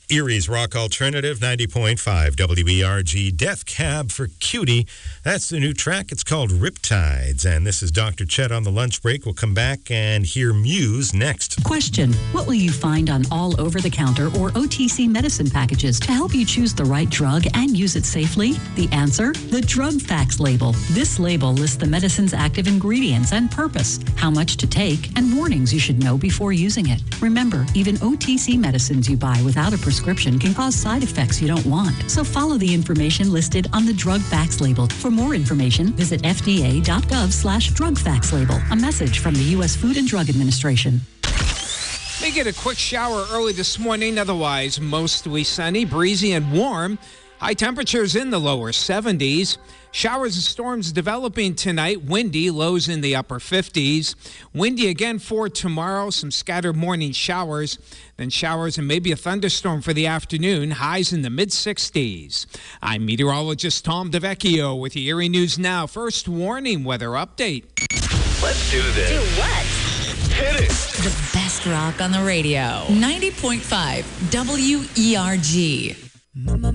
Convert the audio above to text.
Erie's Rock Alternative, 90.5 WERG. Death Cab for Cutie. That's the new track. It's called Riptides. And this is Dr. Chet on the lunch break. We'll come back and hear Muse next. Question: what will you find on all over-the-counter or OTC medicine packages to help you choose the right drug and use it safely? The answer? The Drug Facts label. This label lists the medicine's active ingredients and purpose, how much to take, and warnings you should know before using it. Remember, even OTC medicines you buy without a prescription can cause side effects you don't want. So follow the information listed on the Drug Facts label. For more information, visit fda.gov/Drug Facts label. A message from the U.S. Food and Drug Administration. May get a quick shower early this morning, otherwise mostly sunny, breezy, and warm. High temperatures in the lower 70s. Showers and storms developing tonight. Windy, lows in the upper 50s. Windy again for tomorrow. Some scattered morning showers. Then showers and maybe a thunderstorm for the afternoon. Highs in the mid-60s. I'm meteorologist Tom DeVecchio with your Erie News Now. First warning weather update. Let's do this. Do what? Hit it. The best rock on the radio. 90.5 WERG.